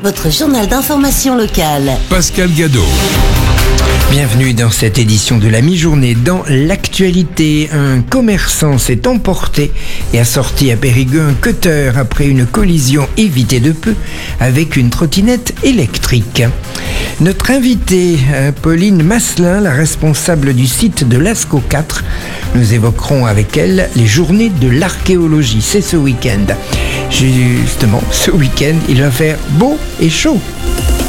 votre journal d'information locale. Pascal Gadot. Bienvenue dans cette édition de la mi-journée. Dans l'actualité, un commerçant s'est emporté et a sorti à Périgueux un cutter après une collision évitée de peu avec une trottinette électrique. Notre invitée, Pauline Masselin, la responsable du site de l'ASCO 4, nous évoquerons avec elle les journées de l'archéologie. C'est ce week-end. Justement, ce week-end, il va faire beau et chaud.